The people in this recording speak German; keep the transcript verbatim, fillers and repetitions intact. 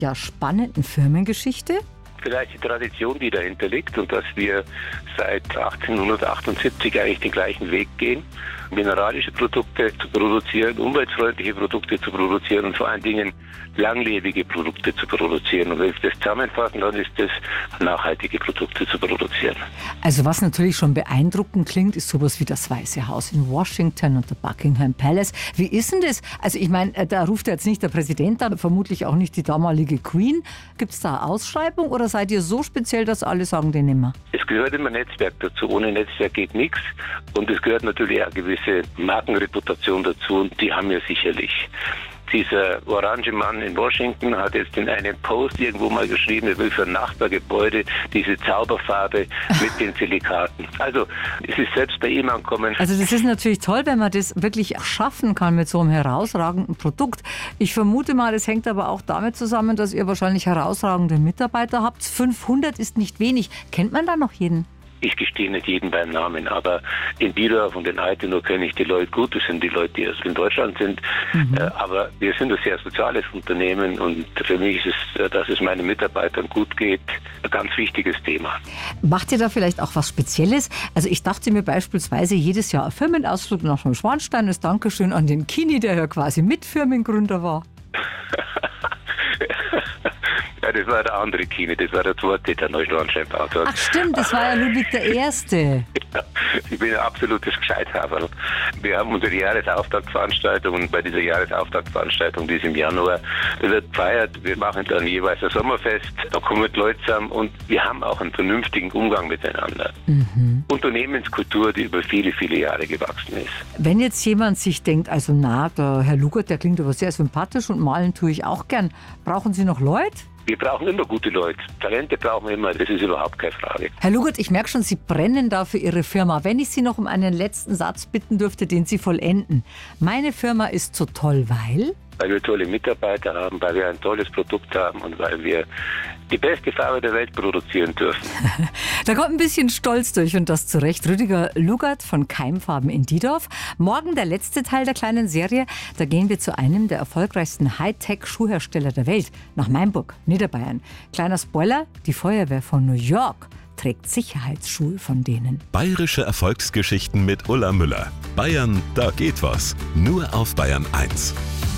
ja spannenden Firmengeschichte? Vielleicht die Tradition, die dahinter liegt und dass wir seit achtzehnhundertachtundsiebzig eigentlich den gleichen Weg gehen, mineralische Produkte zu produzieren, umweltfreundliche Produkte zu produzieren und vor allen Dingen langlebige Produkte zu produzieren. Und wenn wir das zusammenfassen, dann ist das, nachhaltige Produkte zu produzieren. Also was natürlich schon beeindruckend klingt, ist sowas wie das Weiße Haus in Washington und der Buckingham Palace. Wie ist denn das? Also ich meine, da ruft jetzt nicht der Präsident an, vermutlich auch nicht die damalige Queen. Gibt es da eine Ausschreibung oder seid ihr so speziell, dass alle sagen, den nehmen wir? Es gehört immer Netzwerk dazu. Ohne Netzwerk geht nichts. Und es gehört natürlich auch eine gewisse Markenreputation dazu. Und die haben wir sicherlich. Dieser orange Mann in Washington hat jetzt in einem Post irgendwo mal geschrieben, er will für ein Nachbargebäude diese Zauberfarbe mit den Silikaten. Also es ist selbst bei ihm angekommen. Also das ist natürlich toll, wenn man das wirklich schaffen kann mit so einem herausragenden Produkt. Ich vermute mal, das hängt aber auch damit zusammen, dass ihr wahrscheinlich herausragende Mitarbeiter habt. fünfhundert ist nicht wenig. Kennt man da noch jeden? Ich gestehe nicht jeden beim Namen, aber in Biedorf und in Altenau kenne ich die Leute gut. Das sind die Leute, die erst in Deutschland sind. Mhm. Äh, aber wir sind ein sehr soziales Unternehmen und für mich ist es, dass es meinen Mitarbeitern gut geht, ein ganz wichtiges Thema. Macht ihr da vielleicht auch was Spezielles? Also ich dachte mir beispielsweise jedes Jahr ein Firmenausflug nach dem Schwanstein als Dankeschön an den Kini, der ja quasi Mitfirmengründer war. Ja, das war der andere Kini, das war der zweite, der Neuschwanstein-Bauer. Ach stimmt, das war ja Ludwig der Erste. Ja, ich bin ein absolutes Gescheithaberl. Wir haben unsere Jahresauftaktveranstaltung und bei dieser Jahresauftaktveranstaltung, die ist im Januar, wird gefeiert. Wir machen dann jeweils ein Sommerfest, da kommen die Leute zusammen und wir haben auch einen vernünftigen Umgang miteinander. Mhm. Unternehmenskultur, die über viele, viele Jahre gewachsen ist. Wenn jetzt jemand sich denkt, also na, der Herr Lugert, der klingt aber sehr sympathisch und malen tue ich auch gern. Brauchen Sie noch Leute? Wir brauchen immer gute Leute. Talente brauchen wir immer, das ist überhaupt keine Frage. Herr Lugert, ich merke schon, Sie brennen da für Ihre Firma. Wenn ich Sie noch um einen letzten Satz bitten dürfte, den Sie vollenden. Meine Firma ist so toll, weil? Weil wir tolle Mitarbeiter haben, weil wir ein tolles Produkt haben und weil wir die beste Farbe der Welt produzieren dürfen. Da kommt ein bisschen Stolz durch und das zu Recht. Rüdiger Lugert von Keimfarben in Diedorf. Morgen der letzte Teil der kleinen Serie. Da gehen wir zu einem der erfolgreichsten Hightech-Schuhhersteller der Welt, nach Mainburg, Niederbayern. Kleiner Spoiler, die Feuerwehr von New York trägt Sicherheitsschuhe von denen. Bayerische Erfolgsgeschichten mit Ulla Müller. Bayern, da geht was. Nur auf Bayern eins.